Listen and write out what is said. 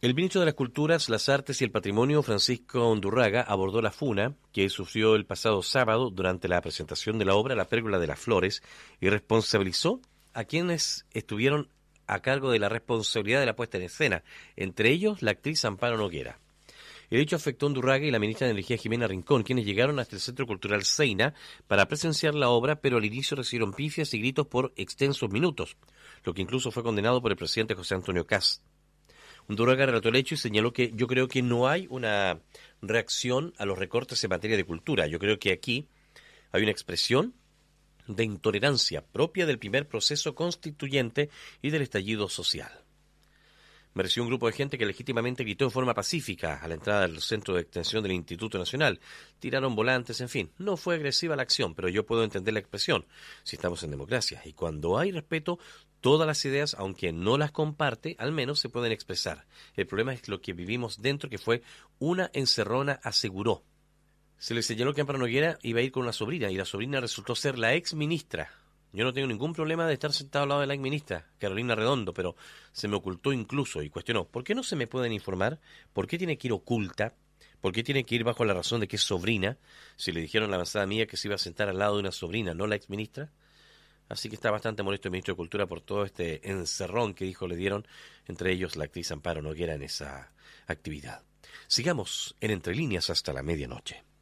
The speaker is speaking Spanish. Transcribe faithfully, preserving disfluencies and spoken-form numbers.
El ministro de las Culturas, las Artes y el Patrimonio, Francisco Undurraga, abordó la funa que sufrió el pasado sábado durante la presentación de la obra La Pérgola de las Flores y responsabilizó a quienes estuvieron a cargo de la responsabilidad de la puesta en escena, entre ellos la actriz Amparo Noguera. El hecho afectó a Undurraga y la ministra de Energía Jimena Rincón, quienes llegaron hasta el Centro Cultural Seina para presenciar la obra, pero al inicio recibieron pifias y gritos por extensos minutos, lo que incluso fue condenado por el presidente José Antonio Kast. Undurraga relató el hecho y señaló que yo creo que no hay una reacción a los recortes en materia de cultura. Yo creo que aquí hay una expresión de intolerancia propia del primer proceso constituyente y del estallido social. Me recibió un grupo de gente que legítimamente gritó en forma pacífica a la entrada del centro de extensión del Instituto Nacional. Tiraron volantes, en fin. No fue agresiva la acción, pero yo puedo entender la expresión, si estamos en democracia. Y cuando hay respeto, todas las ideas, aunque no las comparte, al menos se pueden expresar. El problema es lo que vivimos dentro, que fue una encerrona, aseguró. Se le señaló que Amparo Noguera iba a ir con una sobrina, y la sobrina resultó ser la ex ministra. Yo no tengo ningún problema de estar sentado al lado de la ex ministra, Carolina Redondo, pero se me ocultó incluso y cuestionó, ¿por qué no se me pueden informar? ¿Por qué tiene que ir oculta? ¿Por qué tiene que ir bajo la razón de que es sobrina? Si le dijeron a la avanzada mía que se iba a sentar al lado de una sobrina, no la ex ministra. Así que está bastante molesto el ministro de Cultura por todo este encerrón que dijo le dieron, entre ellos la actriz Amparo Noguera en esa actividad. Sigamos en Entre Líneas hasta la medianoche.